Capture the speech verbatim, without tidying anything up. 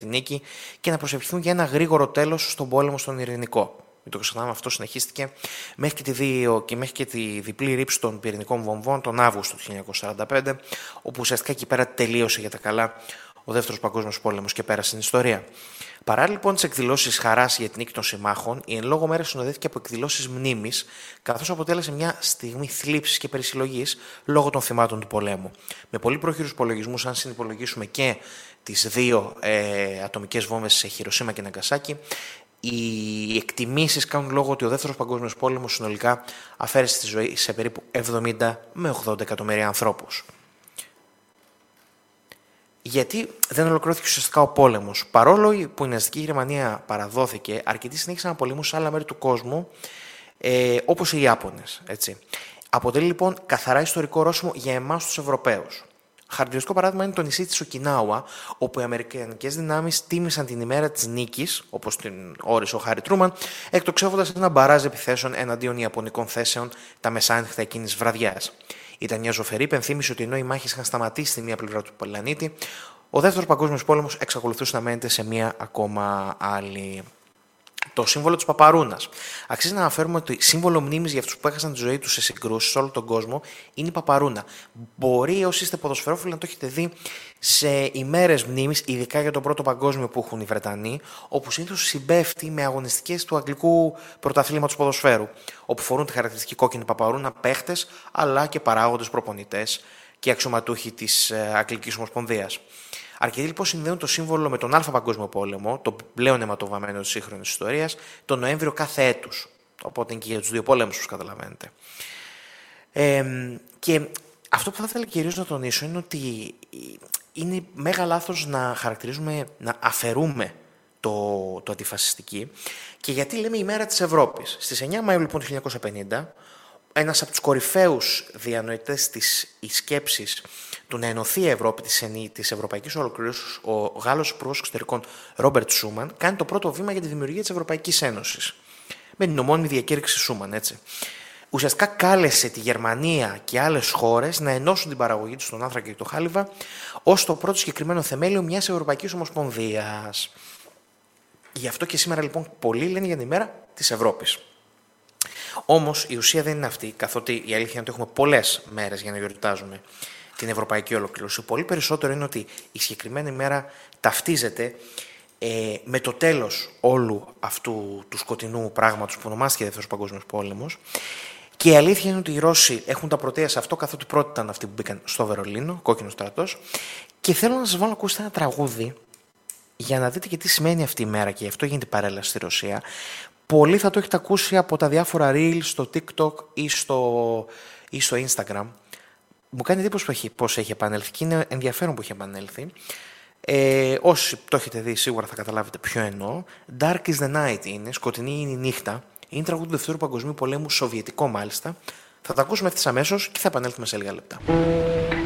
τη νίκη και να προσευχηθούν για ένα γρήγορο τέλος στον πόλεμο στον Ειρηνικό. Μην το ξεχνάμε, αυτό συνεχίστηκε μέχρι και, τη δύο, και μέχρι και τη διπλή ρήψη των πυρηνικών βομβών τον Αύγουστο του χίλια εννιακόσια σαράντα πέντε, όπου ουσιαστικά εκεί πέρα τελείωσε για τα καλά ο Δεύτερος Παγκόσμιος Πόλεμος και πέρασε στην ιστορία. Παρά λοιπόν τις εκδηλώσεις χαράς για την νίκη των συμμάχων, η εν λόγω μέρα συνοδεύτηκε από εκδηλώσεις μνήμης, καθώς αποτέλεσε μια στιγμή θλίψης και περισυλλογής λόγω των θυμάτων του πολέμου. Με πολύ πρόχειρους υπολογισμούς, αν συνυπολογίσουμε και τις δύο ε, ατομικές βόμβες σε Χιροσίμα και Ναγκασάκι, οι εκτιμήσεις κάνουν λόγο ότι ο Δεύτερος Παγκόσμιος Πόλεμος συνολικά αφαίρεσε τη ζωή σε περίπου εβδομήντα με ογδόντα εκατομμύρια ανθρώπους. Γιατί δεν ολοκληρώθηκε ουσιαστικά ο πόλεμος? Παρόλο που η ναζιστική Γερμανία παραδόθηκε, αρκετοί συνέχισαν να πολεμούν σε άλλα μέρη του κόσμου, ε, όπως οι Ιάπωνες. Έτσι. Αποτελεί λοιπόν καθαρά ιστορικό ορόσημο για εμάς τους Ευρωπαίους. Χαρακτηριστικό παράδειγμα είναι το νησί της Οκινάουα, όπου οι αμερικανικές δυνάμεις τίμησαν την ημέρα της νίκης, όπως την όρισε ο Χάρι Τρούμαν, εκτοξεύοντας ένα μπαράζ επιθέσεων εναντίον ιαπωνικών θέσεων τα μεσάνυχτα εκείνης βραδιάς. Ήταν μια ζωφερή υπενθύμηση ότι ενώ οι μάχες είχαν σταματήσει στη μία πλευρά του πλανήτη, ο Δεύτερος Παγκόσμιος Πόλεμος εξακολουθούσε να μένεται σε μία ακόμα άλλη. Το σύμβολο της Παπαρούνας. Αξίζει να αναφέρουμε ότι σύμβολο μνήμης για αυτούς που έχασαν τη ζωή τους σε συγκρούσεις σε όλο τον κόσμο είναι η Παπαρούνα. Μπορεί όσοι είστε ποδοσφαιρόφιλοι να το έχετε δει σε ημέρες μνήμης, ειδικά για τον Πρώτο Παγκόσμιο που έχουν οι Βρετανοί, όπου συνήθως συμπέφτει με αγωνιστικές του αγγλικού πρωταθλήματος ποδοσφαίρου, όπου φορούν τη χαρακτηριστική κόκκινη Παπαρούνα παίχτες αλλά και παράγοντες, προπονητές και αξιωματούχοι της Αγγλικής Ομοσπονδίας. Αρκετοί λοιπόν συνδέουν το σύμβολο με τον Αλφα Παγκόσμιο Πόλεμο, το πλέον αιματοβαμμένο της σύγχρονης ιστορίας, τον Νοέμβριο κάθε έτους. Οπότε είναι και για τους δύο πολέμους, όπως καταλαβαίνετε. Ε, και αυτό που θα ήθελα κυρίως να τονίσω είναι ότι είναι μέγα λάθος να χαρακτηρίζουμε, να αφαιρούμε το, το αντιφασιστική. Και γιατί λέμε η μέρα της Ευρώπης. Στις εννέα Μαΐου λοιπόν του χίλια εννιακόσια πενήντα, ένας από τους κορυφαίους διανοητές της σκέψης του να ενωθεί η Ευρώπη της, της Ευρωπαϊκής Ολοκλήρωσης, ο Γάλλος Υπουργός Εξωτερικών Ρόμπερτ Σούμαν, κάνει το πρώτο βήμα για τη δημιουργία της Ευρωπαϊκής Ένωσης. Με την ομώνυμη διακήρυξη Σούμαν, έτσι. Ουσιαστικά κάλεσε τη Γερμανία και άλλες χώρες να ενώσουν την παραγωγή τους στον άνθρακα και το χάλιβα ως το πρώτο συγκεκριμένο θεμέλιο μιας Ευρωπαϊκής Ομοσπονδίας. Γι' αυτό και σήμερα λοιπόν πολλοί λένε για την ημέρα της Ευρώπης. Όμως η ουσία δεν είναι αυτή, καθότι η αλήθεια είναι ότι έχουμε πολλές μέρες για να γιορτάζουμε την Ευρωπαϊκή Ολοκλήρωση. Πολύ περισσότερο είναι ότι η συγκεκριμένη ημέρα ταυτίζεται ε, με το τέλος όλου αυτού του σκοτεινού πράγματος που ονομάστηκε Δεύτερος Παγκόσμιος Πόλεμος. Και η αλήθεια είναι ότι οι Ρώσοι έχουν τα πρωτεία σε αυτό, καθότι πρώτοι ήταν αυτοί που μπήκαν στο Βερολίνο, κόκκινο στρατός. Και θέλω να σας βάλω να ακούσετε ένα τραγούδι για να δείτε και τι σημαίνει αυτή η μέρα, και γι' αυτό γίνεται η παρέλαση στη Ρωσία. Πολλοί θα το έχετε ακούσει από τα διάφορα reels στο TikTok ή στο, ή στο Instagram. Μου κάνει εντύπωση πώς έχει επανέλθει και είναι ενδιαφέρον που έχει επανέλθει. Ε, όσοι το έχετε δει σίγουρα θα καταλάβετε ποιο εννοώ. Dark is the night είναι, σκοτεινή είναι η νύχτα. Είναι τραγούδι του Δευτέρου Παγκοσμίου Πολέμου, σοβιετικό μάλιστα. Θα τα ακούσουμε ευθύς αμέσως και θα επανέλθουμε σε λίγα λεπτά.